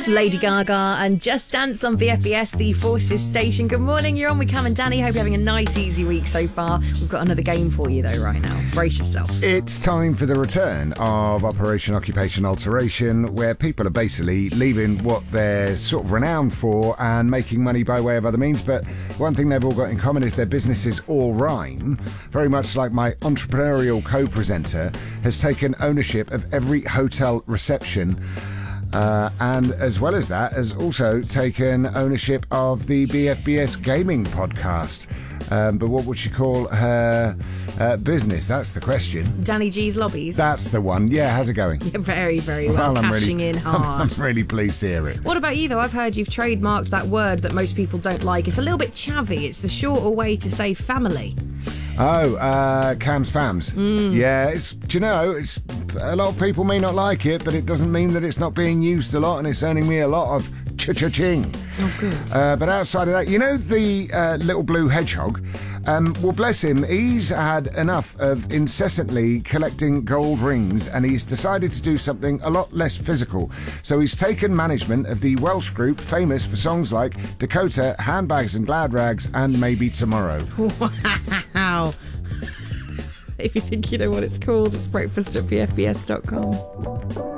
Lady Gaga and Just Dance on VFBS, the Forces station. Good morning, you're on with Cam and Danny. Hope you're having a nice, easy week so far. We've got another game for you, though, right now. Brace yourself. It's time for the return of Operation Occupation Alteration, where people are basically leaving what they're sort of renowned for and making money by way of other means. But one thing they've all got in common is their businesses all rhyme. Very much like my entrepreneurial co-presenter has taken ownership of every hotel reception. And as well as that, has also taken ownership of the BFBS gaming podcast. But what would she call her business? That's the question. Danny G's Lobbies. That's the one. Yeah, how's it going? Yeah, very, very well. Cashing in hard. I'm really pleased to hear it. What about you, though? I've heard you've trademarked that word that most people don't like. It's a little bit chavvy. It's the shorter way to say family. Oh, Cam's Fams. Yeah, it's a lot of people may not like it, but it doesn't mean that it's not being used a lot, and it's earning me a lot of cha-cha-ching. Oh, good. But outside of that, the little blue hedgehog? Well, bless him, he's had enough of incessantly collecting gold rings, and he's decided to do something a lot less physical. So he's taken management of the Welsh group famous for songs like Dakota, Handbags and Glad Rags, and Maybe Tomorrow. Wow. If you think you know what it's called, it's breakfast at bfbs.com.